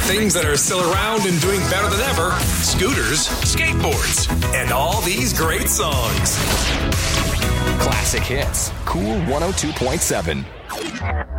things that are still around and doing better than ever, scooters, skateboards, and all these great songs. Classic hits. Cool 102.7.